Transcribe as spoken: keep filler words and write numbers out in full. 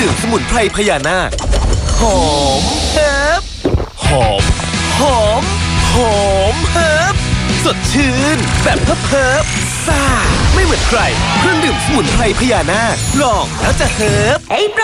ดื่มสมุนไพรพญานาคหอมเฮิบหอมหอมหอมเฮิบสดชื่นแบบเฮิบเฮิบซ่าไม่เหมือนใครเครื่องดื่มสมุนไพรพญานาคลองแล้วจะเฮิบไอ้โปร